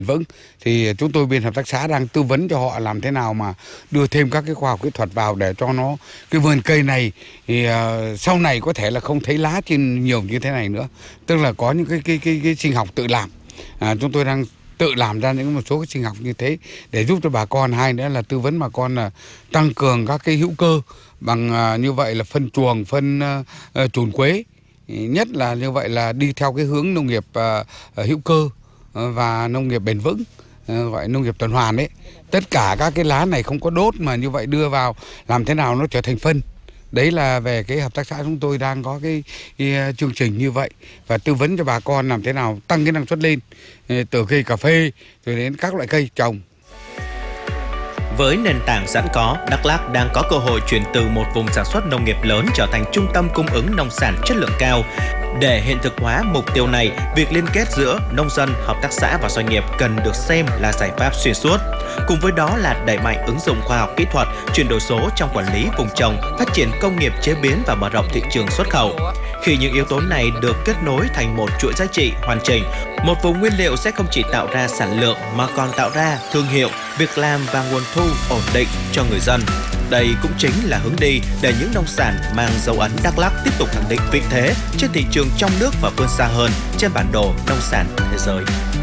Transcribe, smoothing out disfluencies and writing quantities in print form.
Vâng, thì chúng tôi bên hợp tác xã đang tư vấn cho họ làm thế nào mà đưa thêm các cái khoa học kỹ thuật vào để cho nó cái vườn cây này thì sau này có thể là không thấy lá trên nhiều như thế này nữa. Tức là có những cái sinh học tự làm. Chúng tôi đang tự làm ra những một số cái sinh học như thế để giúp cho bà con. Hai nữa là tư vấn bà con là tăng cường các cái hữu cơ bằng như vậy là phân chuồng, phân trùn quế. Nhất là như vậy là đi theo cái hướng nông nghiệp hữu cơ và nông nghiệp bền vững, gọi nông nghiệp tuần hoàn đấy. Tất cả các cái lá này không có đốt mà như vậy đưa vào làm thế nào nó trở thành phân. Đấy là về cái hợp tác xã chúng tôi đang có cái chương trình như vậy và tư vấn cho bà con làm thế nào tăng cái năng suất lên từ cây cà phê rồi đến các loại cây trồng. Với nền tảng sẵn có, Đắk Lắk đang có cơ hội chuyển từ một vùng sản xuất nông nghiệp lớn trở thành trung tâm cung ứng nông sản chất lượng cao. Để hiện thực hóa mục tiêu này, việc liên kết giữa nông dân, hợp tác xã và doanh nghiệp cần được xem là giải pháp xuyên suốt. Cùng với đó là đẩy mạnh ứng dụng khoa học kỹ thuật, chuyển đổi số trong quản lý vùng trồng, phát triển công nghiệp chế biến và mở rộng thị trường xuất khẩu. Khi những yếu tố này được kết nối thành một chuỗi giá trị hoàn chỉnh, một vùng nguyên liệu sẽ không chỉ tạo ra sản lượng mà còn tạo ra thương hiệu, việc làm và nguồn thu ổn định cho người dân. Đây cũng chính là hướng đi để những nông sản mang dấu ấn Đắk Lắk tiếp tục khẳng định vị thế trên thị trường trong nước và vươn xa hơn trên bản đồ nông sản thế giới.